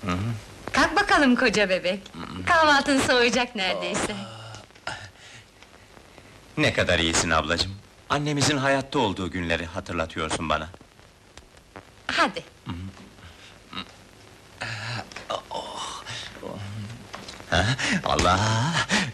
Kalk bakalım koca bebek. Kahvaltın soğuyacak neredeyse. Ne kadar iyisin ablacığım. Annemizin hayatta olduğu günleri hatırlatıyorsun bana. Hadi. Allah!